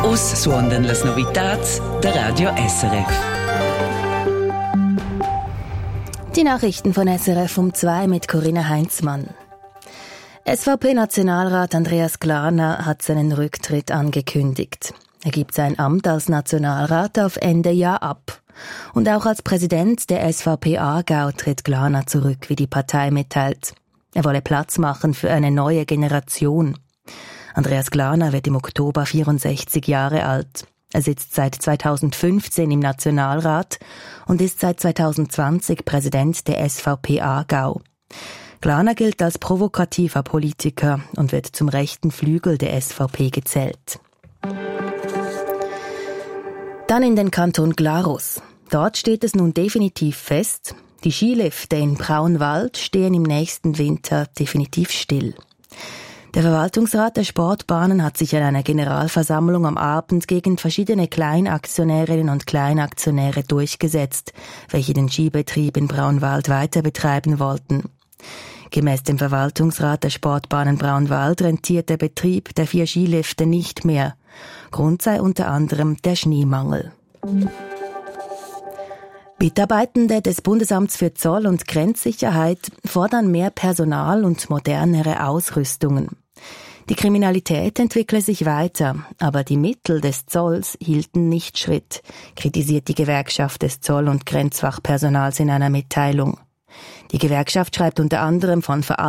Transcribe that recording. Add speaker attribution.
Speaker 1: Us suondan las novitats der Radio SRF.
Speaker 2: Die Nachrichten von SRF um 2 mit Corinna Heinzmann. SVP-Nationalrat Andreas Glarner hat seinen Rücktritt angekündigt. Er gibt sein Amt als Nationalrat auf Ende Jahr ab. Und auch als Präsident der SVP Aargau tritt Glarner zurück, wie die Partei mitteilt. Er wolle Platz machen für eine neue Generation. Andreas Glarner wird im Oktober 64 Jahre alt. Er sitzt seit 2015 im Nationalrat und ist seit 2020 Präsident der SVP Aargau. Glarner gilt als provokativer Politiker und wird zum rechten Flügel der SVP gezählt. Dann in den Kanton Glarus. Dort steht es nun definitiv fest, die Skilifte in Braunwald stehen im nächsten Winter definitiv still. Der Verwaltungsrat der Sportbahnen hat sich an einer Generalversammlung am Abend gegen verschiedene Kleinaktionärinnen und Kleinaktionäre durchgesetzt, welche den Skibetrieb in Braunwald weiter betreiben wollten. Gemäß dem Verwaltungsrat der Sportbahnen Braunwald rentiert der Betrieb der 4 Skilifte nicht mehr. Grund sei unter anderem der Schneemangel. Mitarbeitende des Bundesamts für Zoll- und Grenzsicherheit fordern mehr Personal und modernere Ausrüstungen. Die Kriminalität entwickle sich weiter, aber die Mittel des Zolls hielten nicht Schritt, kritisiert die Gewerkschaft des Zoll- und Grenzfachpersonals in einer Mitteilung. Die Gewerkschaft schreibt unter anderem von